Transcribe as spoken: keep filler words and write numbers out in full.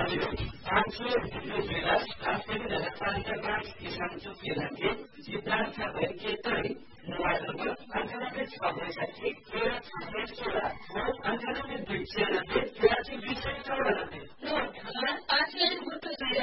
पाँच सौ बेला राष्ट्रिय नगरपालिका किसानचो केन्द्रले सिद्धार्थ भएकी तरी मोबाइल नम्बर अन्ठानब्बे छ बैसाठी तेह्र छब्बिस सोह्र अन्ठानब्बे दुई छियानब्बे तिरासी बिस चौरानब्बे पाँच